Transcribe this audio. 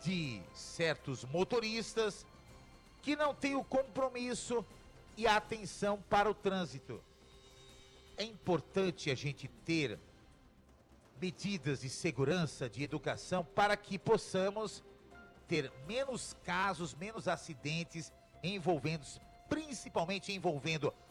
de certos motoristas que não têm o compromisso e a atenção para o trânsito. É importante a gente ter medidas de segurança, de educação, para que possamos ter menos casos, menos acidentes principalmente envolvendo